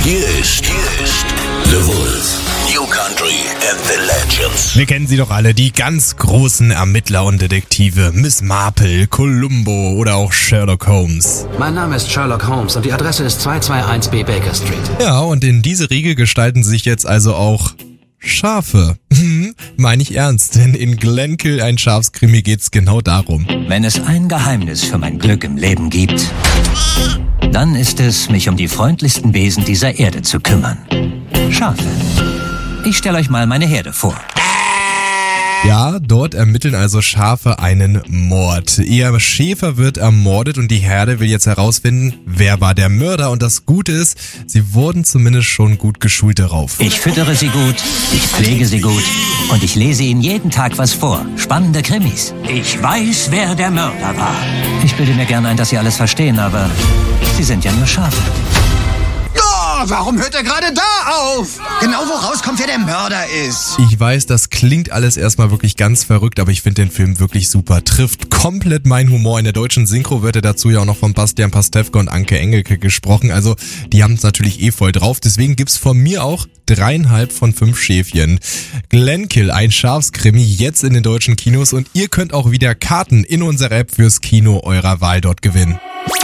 Hier ist The Wolf. New Country and the Legends. Wir kennen sie doch alle, die ganz großen Ermittler und Detektive. Miss Marple, Columbo oder auch Sherlock Holmes. Mein Name ist Sherlock Holmes und die Adresse ist 221B Baker Street. Ja, und in diese Riege gestalten sich jetzt also auch Schafe. Meine ich ernst, denn in Glenkill, ein Schafskrimi, geht's genau darum. Wenn es ein Geheimnis für mein Glück im Leben gibt, dann ist es, mich um die freundlichsten Wesen dieser Erde zu kümmern. Schafe. Ich stelle euch mal meine Herde vor. Ja, dort ermitteln also Schafe einen Mord. Ihr Schäfer wird ermordet und die Herde will jetzt herausfinden, wer war der Mörder. Und das Gute ist, sie wurden zumindest schon gut geschult darauf. Ich füttere sie gut, ich pflege sie gut und ich lese ihnen jeden Tag was vor. Spannende Krimis. Ich weiß, wer der Mörder war. Ich bilde mir gerne ein, dass sie alles verstehen, aber sie sind ja nur Schafe. Warum hört er gerade da auf? Genau wo rauskommt, wer der Mörder ist. Ich weiß, das klingt alles erstmal wirklich ganz verrückt, aber ich finde den Film wirklich super. Trifft komplett meinen Humor. In der deutschen Synchro wird er dazu ja auch noch von Bastian Pastewka und Anke Engelke gesprochen. Also die haben es natürlich voll drauf. Deswegen gibt's von mir auch 3,5 von 5 Schäfchen. Glenkill, ein Schafskrimi, jetzt in den deutschen Kinos. Und ihr könnt auch wieder Karten in unserer App fürs Kino eurer Wahl dort gewinnen.